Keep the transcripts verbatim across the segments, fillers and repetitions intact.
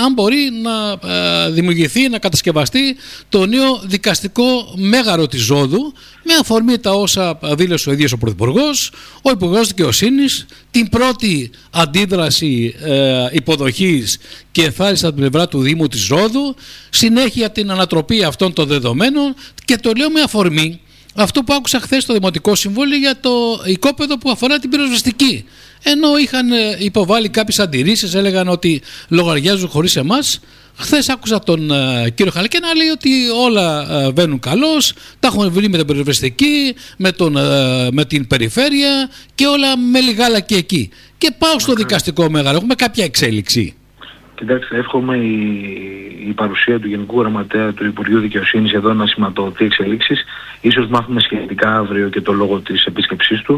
αν μπορεί να ε, δημιουργηθεί, να κατασκευαστεί το νέο δικαστικό μέγαρο της Ρόδου, με αφορμή τα όσα δήλωσε ο ίδιος ο Πρωθυπουργός, ο Υπουργός Δικαιοσύνης, την πρώτη αντίδραση ε, υποδοχής και ενθάρρυνσης από την πλευρά του Δήμου της Ρόδου, συνέχεια την ανατροπή αυτών των δεδομένων, και το λέω με αφορμή αυτό που άκουσα χθες στο Δημοτικό Συμβούλιο για το οικόπεδο που αφορά την πυροσβεστική. Ενώ είχαν υποβάλει κάποιες αντιρρήσεις, έλεγαν ότι λογαριάζουν χωρίς εμάς. Χθες άκουσα τον uh, κύριο Χαλκέ να λέει ότι όλα uh, βαίνουν καλώς, τα έχουν βρει με την πυροσβεστική, με, τον, uh, με την περιφέρεια και όλα με λιγάλα και εκεί. Και πάω στο δικαστικό μέγαρο, έχουμε κάποια εξέλιξη? Κοιτάξτε, εύχομαι η, η παρουσία του Γενικού Γραμματέα του Υπουργείου Δικαιοσύνης εδώ να σηματοδοτεί εξελίξεις. Ίσως μάθουμε σχετικά αύριο και το λόγο της επίσκεψής του.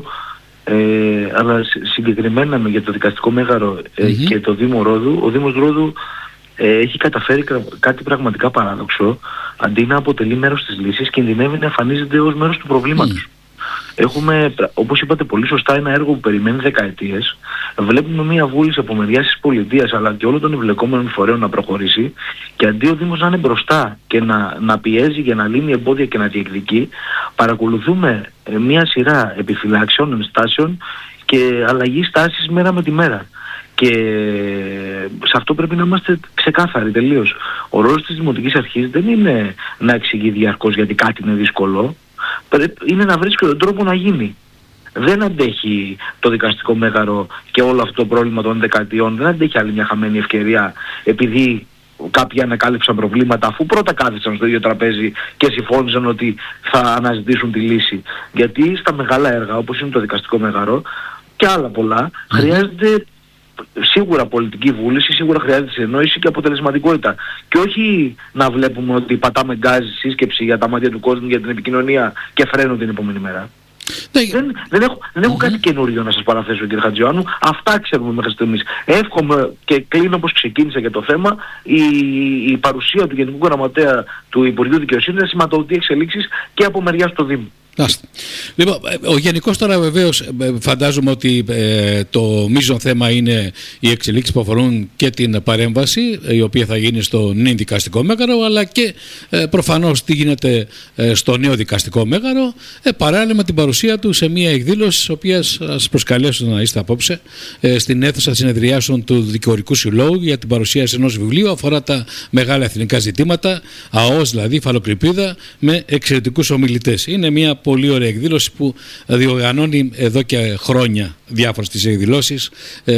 Ε, αλλά συγκεκριμένα για το δικαστικό μέγαρο ε, mm-hmm. και το Δήμο Ρόδου, ο Δήμος Ρόδου ε, έχει καταφέρει κάτι πραγματικά παράδοξο. Αντί να αποτελεί μέρος της λύσης, κινδυνεύει να εμφανίζεται ως μέρος του προβλήματος. Mm. Έχουμε, όπως είπατε πολύ σωστά, ένα έργο που περιμένει δεκαετίες. Βλέπουμε μια βούληση από μεριάς της πολιτείας αλλά και όλων των εμπλεκόμενων φορέων να προχωρήσει, και αντί ο Δήμος να είναι μπροστά και να, να πιέζει για να λύνει εμπόδια και να διεκδικεί, παρακολουθούμε μια σειρά επιφυλάξεων, ενστάσεων και αλλαγή στάσης μέρα με τη μέρα. Και σε αυτό πρέπει να είμαστε ξεκάθαροι τελείως. Ο ρόλος της Δημοτικής Αρχής δεν είναι να εξηγεί διαρκώς γιατί κάτι είναι δύσκολο. Είναι να βρίσκει τον τρόπο να γίνει. Δεν αντέχει το δικαστικό μέγαρο και όλο αυτό το πρόβλημα των δεκαετιών, δεν αντέχει άλλη μια χαμένη ευκαιρία επειδή κάποιοι ανακάλυψαν προβλήματα, αφού πρώτα κάθισαν στο ίδιο τραπέζι και συμφώνησαν ότι θα αναζητήσουν τη λύση. Γιατί στα μεγάλα έργα, όπως είναι το δικαστικό μέγαρο και άλλα πολλά, mm. χρειάζεται σίγουρα πολιτική βούληση, σίγουρα χρειάζεται συνεννόηση και αποτελεσματικότητα. Και όχι να βλέπουμε ότι πατάμε γκάζ, σύσκεψη για τα μάτια του κόσμου, για την επικοινωνία και φρένο την επόμενη μέρα. Yeah. Δεν, δεν έχω, δεν έχω mm-hmm. κάτι καινούριο να σας παραθέσω, κύριε Χατζιωάννου. Αυτά ξέρουμε μέχρι στιγμής. Εύχομαι, και κλείνω όπως ξεκίνησα για το θέμα, η, η παρουσία του Γενικού Γραμματέα του Υπουργείου Δικαιοσύνης να σηματοδοτεί εξελίξεις και από μεριάς του Δήμου. Λοιπόν, ο γενικός τώρα βεβαίως φαντάζομαι ότι ε, το μείζον θέμα είναι οι εξελίξεις που αφορούν και την παρέμβαση η οποία θα γίνει στο νέο δικαστικό μέγαρο, αλλά και ε, προφανώς τι γίνεται ε, στο νέο δικαστικό μέγαρο, ε, παράλληλα με την παρουσία του σε μια εκδήλωση της οποίας σας προσκαλέσω να είστε απόψε ε, στην αίθουσα συνεδριάσεων του Δικηγορικού Συλλόγου για την παρουσίαση ενός βιβλίου, αφορά τα μεγάλα εθνικά ζητήματα, ΑΟΣ δηλαδή, Φαλοκρηπίδα, με εξαιρετικούς ομιλητές. Είναι μια πολύ ωραία εκδήλωση που διοργανώνει εδώ και χρόνια διάφορες τις εκδηλώσεις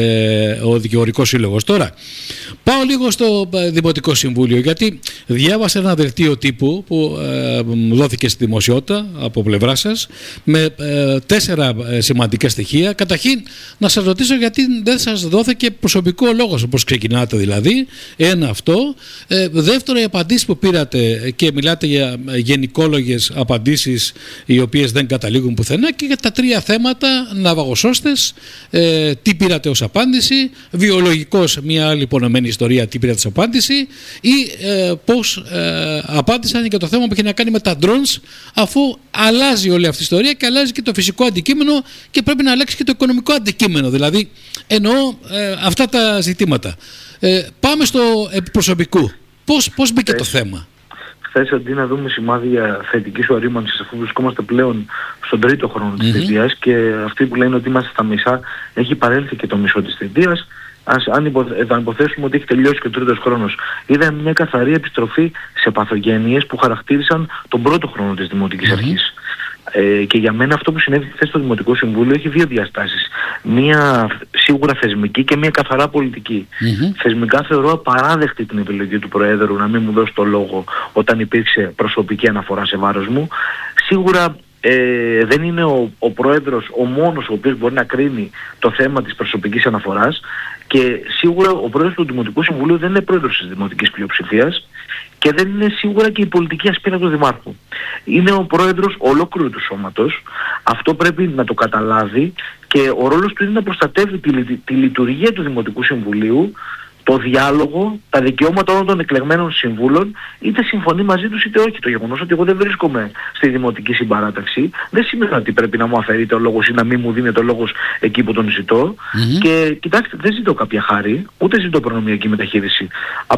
ε, ο Δικηγορικός Σύλλογος. Τώρα πάω λίγο στο Δημοτικό Συμβούλιο, γιατί διάβασα ένα δελτίο τύπου που ε, δόθηκε στη δημοσιότητα από πλευρά σας με ε, τέσσερα ε, σημαντικά στοιχεία. Καταρχήν να σας ρωτήσω γιατί δεν σας δόθηκε προσωπικό λόγος, όπως ξεκινάτε δηλαδή. Ένα αυτό. Ε, δεύτερο, οι απαντήσεις που πήρατε, και μιλάτε για γενικόλογες απαντήσεις οι οποίες δεν καταλήγουν πουθενά, και για τα τρία θέματα ναυαγοσώστες, ε, τι πήρατε ως απάντηση, βιολογικός μια άλλη υπονομένη ιστορία, τι πήρατε ως απάντηση, ή ε, πώς ε, απάντησαν για το θέμα που έχει να κάνει με τα drones, αφού αλλάζει όλη αυτή η ιστορία και αλλάζει και το φυσικό αντικείμενο και πρέπει να αλλάξει και το οικονομικό αντικείμενο, δηλαδή εννοώ ε, αυτά τα ζητήματα. Ε, πάμε στο προσωπικού. Πώς, πώς μπήκε το θέμα? Χθες, αντί να δούμε σημάδια θετικής ορίμανσης, αφού βρισκόμαστε πλέον στον τρίτο χρόνο της mm-hmm. θητείας, και αυτοί που λένε ότι είμαστε στα μισά, έχει παρέλθει και το μισό της θητείας, ας, αν υπο, θα υποθέσουμε ότι έχει τελειώσει και ο τρίτος χρόνος. Είδαμε μια καθαρή επιστροφή σε παθογένειες που χαρακτήρισαν τον πρώτο χρόνο της Δημοτικής mm-hmm. Αρχής. Ε, και για μένα αυτό που συνέβη χθες στο Δημοτικό Συμβούλιο έχει δύο διαστάσεις. Μία σίγουρα θεσμική και μία καθαρά πολιτική. Mm-hmm. Θεσμικά θεωρώ απαράδεκτη την επιλογή του Προέδρου να μην μου δώσει το λόγο όταν υπήρξε προσωπική αναφορά σε βάρος μου. Σίγουρα ε, δεν είναι ο, ο Πρόεδρος ο μόνος ο οποίος μπορεί να κρίνει το θέμα της προσωπικής αναφοράς, και σίγουρα ο Πρόεδρος του Δημοτικού Συμβουλίου δεν είναι Πρόεδρος της Δημοτικής Πλειοψηφίας και δεν είναι σίγουρα και η πολιτική ασπίδα του Δημάρχου. Είναι ο Πρόεδρος ολόκληρου του σώματος. Αυτό πρέπει να το καταλάβει, και ο ρόλος του είναι να προστατεύει τη, τη, τη λειτουργία του Δημοτικού Συμβουλίου, το διάλογο, τα δικαιώματα όλων των εκλεγμένων συμβούλων, είτε συμφωνεί μαζί τους είτε όχι. Το γεγονός ότι εγώ δεν βρίσκομαι στη Δημοτική Συμπαράταξη δεν σημαίνει ότι πρέπει να μου αφαιρείται ο λόγος ή να μην μου δίνεται ο λόγος εκεί που τον ζητώ. Mm-hmm. Και κοιτάξτε, δεν ζητώ κάποια χάρη, ούτε ζητώ προνομιακή μεταχείριση